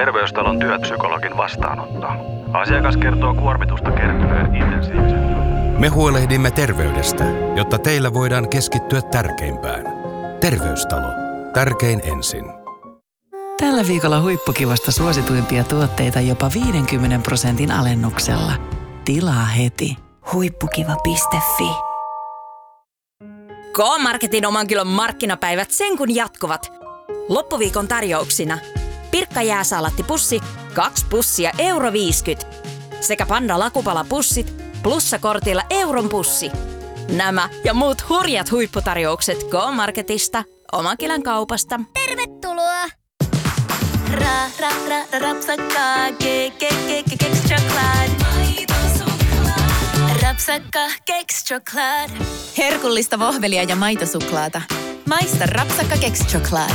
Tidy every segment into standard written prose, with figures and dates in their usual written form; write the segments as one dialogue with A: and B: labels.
A: Terveystalon työpsykologin vastaanotto. Asiakas kertoo kuormitusta kertyneen intensiivisen.
B: Me huolehdimme terveydestä, jotta teillä voidaan keskittyä tärkeimpään. Terveystalo. Tärkein ensin.
C: Tällä viikolla Huippukivasta suosituimpia tuotteita jopa 50% alennuksella. Tilaa heti.
D: Huippukiva.fi.
E: K-Marketin oman kilon markkinapäivät sen kun jatkuvat. Loppuviikon tarjouksina. Pirkka jääsaalattipussi, 2 pussia €50. Sekä Panda lakupalapussit, plussakortilla euron pussi. Nämä ja muut hurjat huipputarjoukset K-Marketista, oman kilon kaupasta.
D: Tervetuloa! Rapsakka, keks choklad. Rapsakka, keks choklad. Herkullista vohvelia ja maitosuklaata. Maista Rapsakka keks choklad.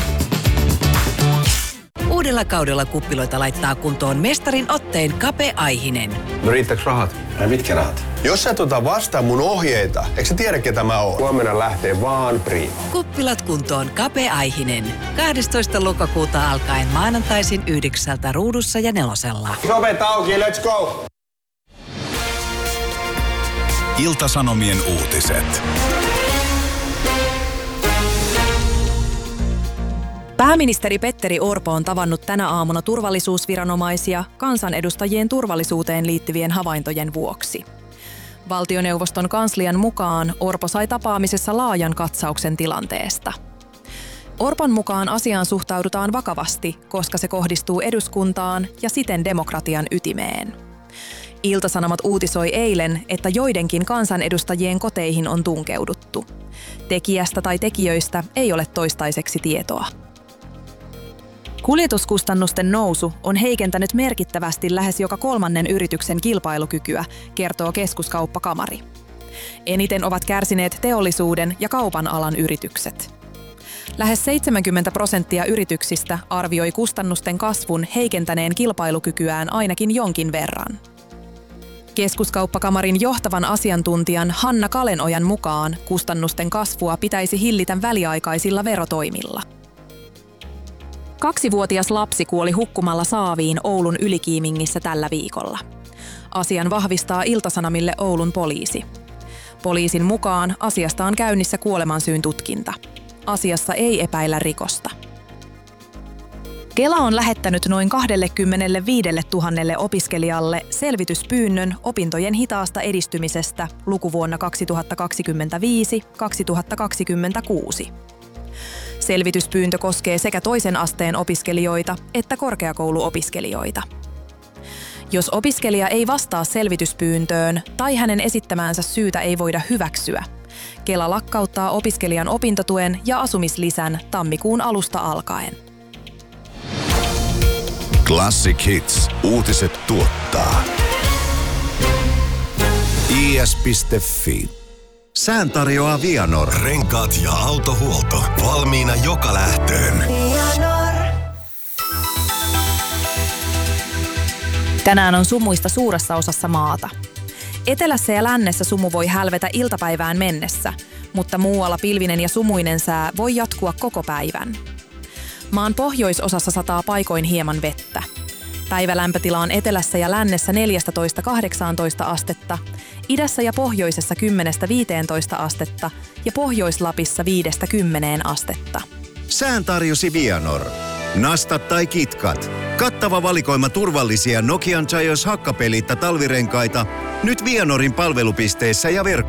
C: Uudella kaudella kuppiloita laittaa kuntoon mestarin otteen Kape Aihinen.
F: No riittääkö rahat?
G: Mitkä rahat?
F: Jos sä et ota vastaan mun ohjeita, eikö sä tiedä ketä mä oon? Huomenna lähtee vaan Prima.
C: Kuppilat kuntoon Kape Aihinen. 12. lokakuuta alkaen maanantaisin 9 Ruudussa ja 4.
F: Ovet auki, let's go!
B: Ilta-Sanomien uutiset.
H: Pääministeri Petteri Orpo on tavannut tänä aamuna turvallisuusviranomaisia kansanedustajien turvallisuuteen liittyvien havaintojen vuoksi. Valtioneuvoston kanslian mukaan Orpo sai tapaamisessa laajan katsauksen tilanteesta. Orpon mukaan asiaan suhtaudutaan vakavasti, koska se kohdistuu eduskuntaan ja siten demokratian ytimeen. Ilta-Sanomat uutisoi eilen, että joidenkin kansanedustajien koteihin on tunkeuduttu. Tekijästä tai tekijöistä ei ole toistaiseksi tietoa. Kuljetuskustannusten nousu on heikentänyt merkittävästi lähes joka 3. yrityksen kilpailukykyä, kertoo Keskuskauppakamari. Eniten ovat kärsineet teollisuuden ja kaupan alan yritykset. Lähes 70% yrityksistä arvioi kustannusten kasvun heikentäneen kilpailukykyään ainakin jonkin verran. Keskuskauppakamarin johtavan asiantuntijan Hanna Kalenojan mukaan kustannusten kasvua pitäisi hillitä väliaikaisilla verotoimilla. 2-vuotias lapsi kuoli hukkumalla saaviin Oulun Ylikiimingissä tällä viikolla. Asian vahvistaa Ilta-Sanomille Oulun poliisi. Poliisin mukaan asiasta on käynnissä kuolemansyyn tutkinta. Asiassa ei epäillä rikosta. Kela on lähettänyt noin 25 000 opiskelijalle selvityspyynnön opintojen hitaasta edistymisestä lukuvuonna 2025-2026. Selvityspyyntö koskee sekä toisen asteen opiskelijoita että korkeakouluopiskelijoita. Jos opiskelija ei vastaa selvityspyyntöön tai hänen esittämäänsä syytä ei voida hyväksyä, Kela lakkauttaa opiskelijan opintotuen ja asumislisän tammikuun alusta alkaen.
B: Classic Hits. Uutiset tuottaa. is.fi.
I: Sään tarjoaa Vianor.
B: Renkaat ja autohuolto. Valmiina joka lähtöön.
H: Tänään on sumuista suuressa osassa maata. Etelässä ja lännessä sumu voi hälvetä iltapäivään mennessä, mutta muualla pilvinen ja sumuinen sää voi jatkua koko päivän. Maan pohjoisosassa sataa paikoin hieman vettä. Päivälämpötila on etelässä ja lännessä 14–18 astetta, idässä ja pohjoisessa 10–15 astetta ja Pohjois-Lapissa 5–10 astetta.
I: Sään tarjosi Vianor. Nastat tai kitkat. Kattava valikoima turvallisia Nokian Gios hakkapeliitta talvirenkaita. Nyt Vianorin palvelupisteissä ja